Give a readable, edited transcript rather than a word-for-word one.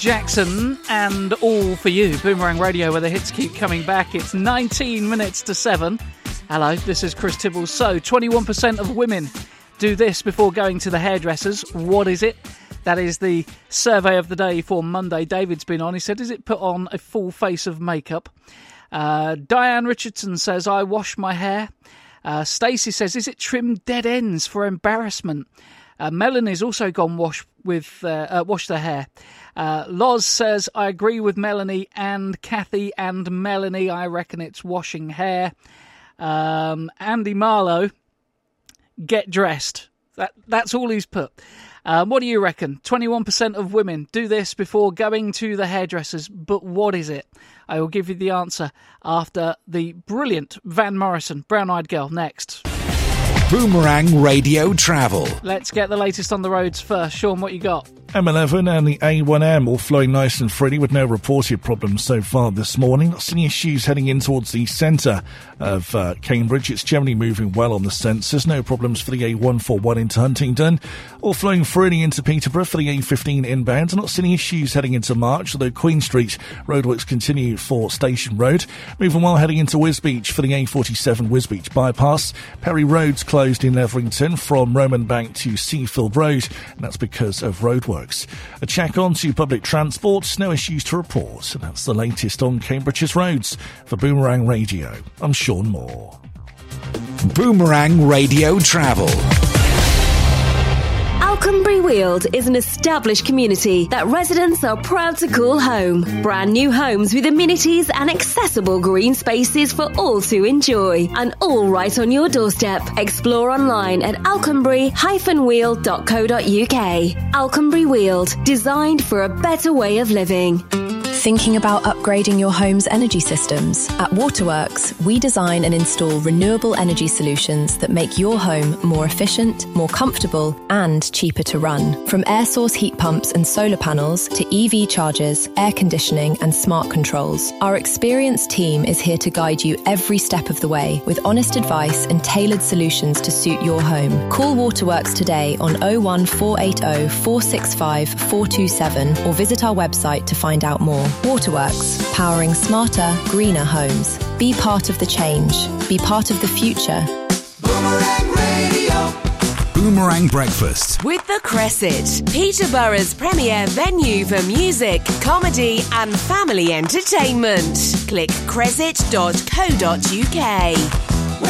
Jackson and All For You. Boomerang Radio, where the hits keep coming back. It's 19 minutes to 7. Hello, this is Chris Tibble. So, 21% of women do this before going to the hairdressers. What is it? That is the survey of the day for Monday. David's been on. He said, is it put on a full face of makeup? Diane Richardson says, I wash my hair. Stacey says, is it trim dead ends for embarrassment? Melanie's also gone wash their hair. Loz says, I agree with Melanie and Kathy and Melanie. I reckon it's washing hair. Andy Marlowe, get dressed. That's all he's put. What do you reckon? 21% of women do this before going to the hairdressers, but what is it? I will give you the answer after the brilliant Van Morrison, Brown Eyed Girl, next. Boomerang Radio Travel. Let's get the latest on the roads first. Sean, what you got? M11 and the A1M all flowing nice and freely with no reported problems so far this morning. Not any issues heading in towards the centre of Cambridge. It's generally moving well on the sensors. No problems for the A141 into Huntingdon. All flowing freely into Peterborough for the A15 inbound. Not seeing issues heading into March, although Queen Street roadworks continue for Station Road. Moving well heading into Wisbeach for the A47 Wisbeach bypass. Perry Road's closed in Leverington from Roman Bank to Seafield Road, and that's because of roadwork. A check on to public transport, no issues to report. And that's the latest on Cambridge's roads. For Boomerang Radio, I'm Sean Moore. Boomerang Radio Travel. Alconbury Weald is an established community that residents are proud to call home. Brand new homes with amenities and accessible green spaces for all to enjoy. And all right on your doorstep. Explore online at alconbury-weald.co.uk. Alconbury Weald, designed for a better way of living. Thinking about upgrading your home's energy systems? At Waterworks, we design and install renewable energy solutions that make your home more efficient, more comfortable, and cheaper to run. From air source heat pumps and solar panels to EV chargers, air conditioning, and smart controls, our experienced team is here to guide you every step of the way with honest advice and tailored solutions to suit your home. Call Waterworks today on 01480 465 427 or visit our website to find out more. Waterworks, powering smarter, greener homes. Be part of the change. Be part of the future. Boomerang Radio. Boomerang Breakfast. With The Cresset, Peterborough's premier venue for music, comedy and family entertainment. Click cresset.co.uk.